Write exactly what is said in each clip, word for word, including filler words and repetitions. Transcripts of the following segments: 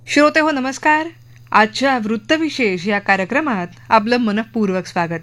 श्रोते हो नमस्कार. आजच्या वृत्तविशेष या कार्यक्रमात आपलं मनपूर्वक स्वागत.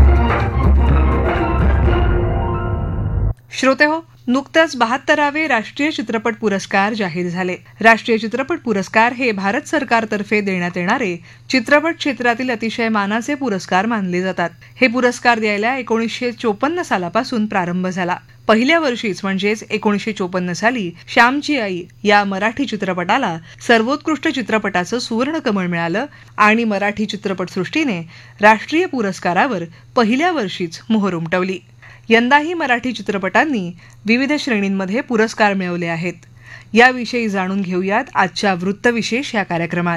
श्रोते हो, नुकताच बहात्तरावे राष्ट्रीय चित्रपट पुरस्कार जाहीर झाले. राष्ट्रीय चित्रपट पुरस्कार हे भारत सरकारतर्फे देण्यात येणारे चित्रपट क्षेत्रातील अतिशय मानाचे पुरस्कार मानले जातात. हे पुरस्कार द्यायला एकोणीसशे चोपन्न सालापासून प्रारंभ झाला. पहिल्या वर्षीच म्हणजेच एकोणीसशे चोपन्न साली श्यामची आई या मराठी चित्रपटाला सर्वोत्कृष्ट चित्रपटाचं सुवर्ण कमळ मिळालं आणि मराठी चित्रपटसृष्टीने राष्ट्रीय पुरस्कारावर पहिल्या वर्षीच मोहर उमटवली. यंदाही मराठी चित्रपटांनी विविध श्रेणींमध्ये पुरस्कार मिळवले आहेत. याविषयी जाणून घेऊयात आजच्या वृत्तविशेष या कार्यक्रमात.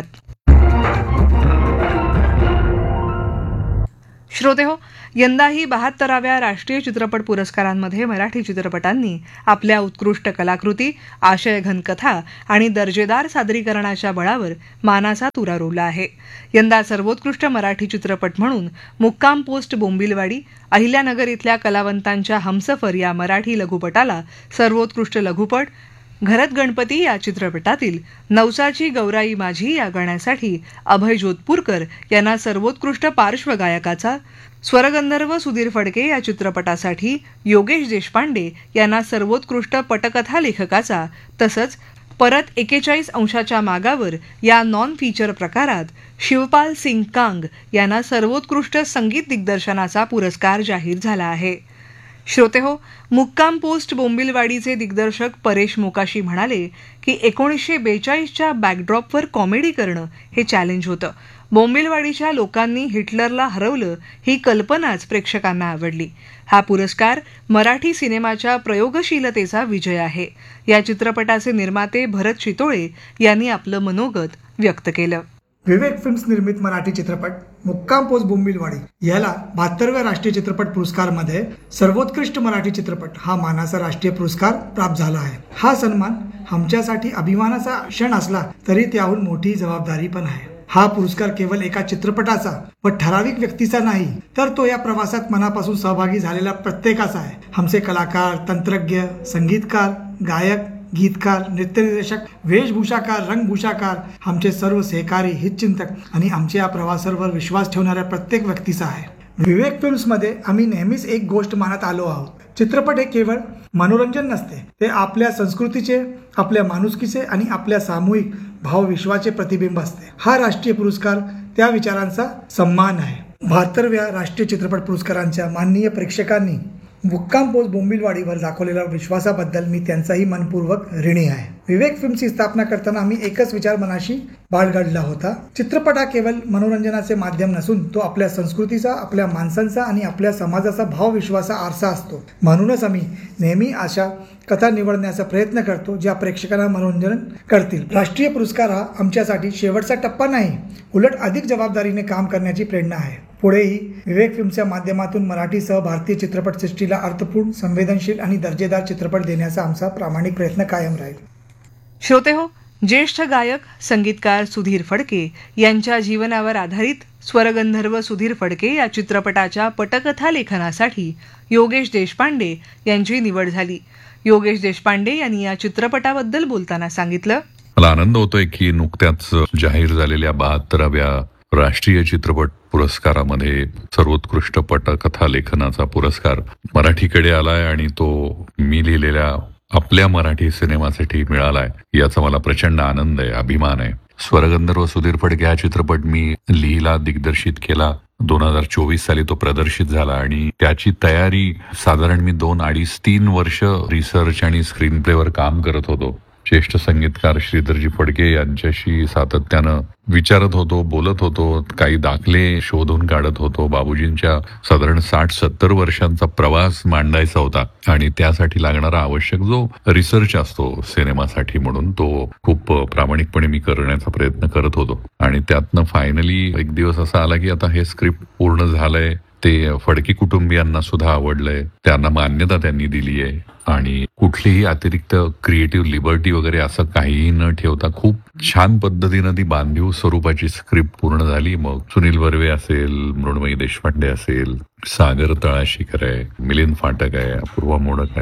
श्रोते हो, यंदाही बहात्तराव्या राष्ट्रीय चित्रपट पुरस्कारांमध्ये मराठी चित्रपटांनी आपल्या उत्कृष्ट कलाकृती, आशयघन कथा आणि दर्जेदार सादरीकरणाच्या बळावर मानाचा तुरा रोवला आहे. यंदा सर्वोत्कृष्ट मराठी चित्रपट म्हणून मुक्काम पोस्ट बोंबिलवाडी, अहिल्यानगर इथल्या कलावंतांच्या हमसफर या मराठी लघुपटाला सर्वोत्कृष्ट लघुपट, घरत गणपती या चित्रपटातील नवसाची गौराई माझी या गाण्यासाठी अभय जोधपूरकर यांना सर्वोत्कृष्ट पार्श्वगायकाचा, स्वरगंधर्व सुधीर फडके या चित्रपटासाठी योगेश देशपांडे यांना सर्वोत्कृष्ट पटकथा लेखकाचा, तसंच परत एकेचाळीस अंशाच्या मागावर या नॉन फीचर प्रकारात शिवपाल सिंग कांग यांना सर्वोत्कृष्ट संगीत दिग्दर्शनाचा पुरस्कार जाहीर झाला आहे. श्रोते हो, मुक्काम पोस्ट बोंबिलवाडीचे दिग्दर्शक परेश मोकाशी म्हणाले की एकोणीसशे बेचाळीसच्या बॅकड्रॉपवर कॉमेडी करणं हे चॅलेंज होतं. बोंबिलवाडीच्या लोकांनी हिटलरला हरवलं ही कल्पनाच प्रेक्षकांना आवडली. हा पुरस्कार मराठी सिनेमाच्या प्रयोगशीलतेचा विजय आहे. या चित्रपटाचे निर्माते भरत शितोळे यांनी आपलं मनोगत व्यक्त केलं. विवेक फिल्म्स निर्मित मराठी चित्रपट मुक्काम पोस्ट बोंबिलवाडी याला बहात्तराव्या राष्ट्रीय चित्रपट पुरस्कारमध्ये सर्वोत्कृष्ट मराठी चित्रपट हा मानाचा राष्ट्रीय पुरस्कार प्राप्त झाला आहे. हा सन्मान आमच्यासाठी अभिमानाचा क्षण असला तरी त्याहून मोठी जबाबदारी पण आहे. हा पुरस्कार केवळ एका चित्रपटाचा व ठराविक व्यक्तीचा नाही, तर तो या प्रवासात मनापासून सहभागी झालेला प्रत्येकाचा आहे. आमचे कलाकार, तंत्रज्ञ, संगीतकार, गायक, गीतकार, नृत्यनिर्देशक, वेशभूषाकार, रंगभूषाकार, आमचे सर्व सहकारी, हितचिंतक आणि आमच्या या प्रवासावर विश्वास ठेवणाऱ्या प्रत्येक व्यक्तीचा आहे. विवेक फिल्म्समध्ये आम्ही नेहमीच एक गोष्ट मानत आलो आहोत. चित्रपट हे केवळ मनोरंजन नसते, ते आपल्या संस्कृतीचे, आपल्या माणुसकीचे आणि आपल्या सामूहिक भावविश्वाचे प्रतिबिंब असते. हा राष्ट्रीय पुरस्कार त्या विचारांचा सन्मान आहे. बहात्तराव्या राष्ट्रीय चित्रपट पुरस्कारांच्या माननीय प्रेक्षकांनी मुक्काम पोस्ट बोंबिलवाडीवर दाखवलेल्या विश्वासाबद्दल मी त्यांचाही मनपूर्वक ऋणी आहे. विवेक फिल्मची स्थापना करताना आम्ही एकच विचार मनाशी बाळगला होता. चित्रपट हा केवळ मनोरंजनाचे माध्यम नसून तो आपल्या संस्कृतीचा, आपल्या माणसांचा आणि आपल्या समाजाचा भावविश्वासा आरसा असतो. म्हणूनच आम्ही नेहमी अशा कथा निवडण्याचा प्रयत्न करतो ज्या प्रेक्षकांना मनोरंजन करतील. राष्ट्रीय पुरस्कार हा आमच्यासाठी शेवटचा टप्पा नाही, उलट अधिक जबाबदारीने काम करण्याची प्रेरणा आहे. पुढेही विवेक फिल्मच्या माध्यमातून मराठीसह भारतीय चित्रपटसृष्टीला अर्थपूर्ण, संवेदनशील आणि दर्जेदार चित्रपट देण्याचा आमचा प्रामाणिक प्रयत्न कायम राहील. श्रोते हो, ज्येष्ठ गायक, संगीतकार सुधीर फडके यांच्या जीवनावर आधारित स्वरगंधर्व सुधीर फडके या चित्रपटाच्या पटकथा लेखनासाठी योगेश देशपांडे यांची निवड झाली. योगेश देशपांडे यांनी या चित्रपटाबद्दल बोलताना सांगितलं, मला आनंद होतोय की नुकत्याच जाहीर झालेल्या बहात्तराव्या राष्ट्रीय चित्रपट पुरस्कारामध्ये सर्वोत्कृष्ट पटकथा लेखनाचा पुरस्कार मराठीकडे आलाय आणि तो मी लिहिलेल्या आपल्या मराठी सिनेमासाठी मिळालाय. याचा मला प्रचंड आनंद आहे, अभिमान आहे. स्वरगंधर्व सुधीर फडके हा चित्रपट मी लिहिला, दिग्दर्शित केला. दोन हजार चोवीस साली तो प्रदर्शित झाला आणि त्याची तयारी साधारण मी दोन अडीच तीन वर्ष रिसर्च आणि स्क्रीन प्लेवर काम करत होतो. ज्येष्ठ संगीतकार श्रीधरजी फडके यांच्याशी सातत्यानं विचारत होतो, बोलत होतो, काही दाखले शोधून काढत होतो. बाबूजींच्या साधारण साठ सत्तर वर्षांचा प्रवास मांडायचा होता आणि त्यासाठी लागणारा आवश्यक जो रिसर्च असतो सिनेमासाठी म्हणून तो खूप प्रामाणिकपणे मी करण्याचा प्रयत्न करत होतो. आणि त्यातनं फायनली एक दिवस असा आला की आता हे स्क्रिप्ट पूर्ण झालंय, ते फडके कुटुंबियांना सुद्धा आवडलंय, त्यांना मान्यता त्यांनी दिली आहे आणि कुठलीही अतिरिक्त क्रिएटिव्ह लिबर्टी वगैरे असं काहीही न ठेवता खूप छान पद्धतीनं ती बांधीव स्वरूपाची स्क्रिप्ट पूर्ण झाली. मग सुनील बर्वे असेल, मृण्मयी देशपांडे असेल, सागर तळाशीकर आहे, मिलिंद फाटक आहे, अपूर्वा मोडक आहे,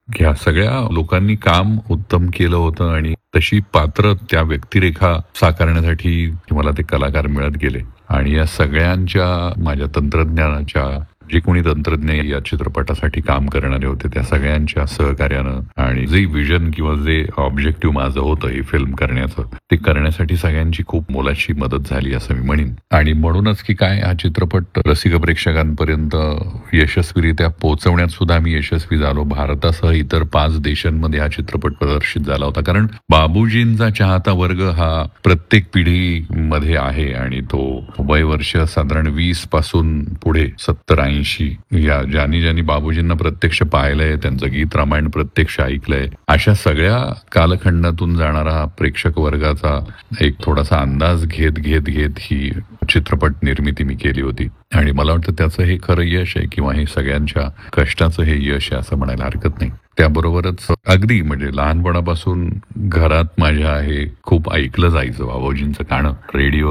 ह्या सगळ्या लोकांनी काम उत्तम केलं होतं आणि तशी पात्र त्या व्यक्तिरेखा साकारण्यासाठी मला ते कलाकार मिळत गेले. आणि या सगळ्यांच्या माझ्या तंत्रज्ञानाच्या जे कोणी तंत्रज्ञ या चित्रपटासाठी काम करणारे होते त्या सगळ्यांच्या सहकार्यानं आणि जे विजन किंवा जे ऑब्जेक्टिव्ह माझं होतं हे फिल्म करण्याचं ते करण्यासाठी सगळ्यांची खूप मोलाची मदत झाली असं मी म्हणेन. आणि म्हणूनच की काय हा चित्रपट रसिक प्रेक्षकांपर्यंत यशस्वीरित्या पोहोचवण्यात सुद्धा आम्ही यशस्वी झालो. भारतासह इतर पाच देशांमध्ये हा चित्रपट प्रदर्शित झाला होता. कारण बाबूजींचा चाहता वर्ग हा प्रत्येक पिढीमध्ये आहे आणि तो वय वर्ष साधारण वीस पासून पुढे सत्तर ऐंशी या ज्यांनी ज्यांनी बाबूजींना प्रत्यक्ष पाहिलंय त्यांचं गीत रामायण प्रत्यक्ष ऐकलंय अशा सगळ्या कालखंडातून जाणारा प्रेक्षक वर्गाचा एक थोडासा अंदाज घेत घेत घेत ही चित्रपट निर्मिती मी केली होती. आणि मला वाटतं त्याचं हे खरं यश आहे किंवा हे सगळ्यांच्या कष्टाचं हे यश आहे असं म्हणायला हरकत नाही. त्याबरोबरच अगदी म्हणजे लहानपणापासून घरात माझ्या हे खूप ऐकलं जायचं बाबूजींचं गाणं रेडिओ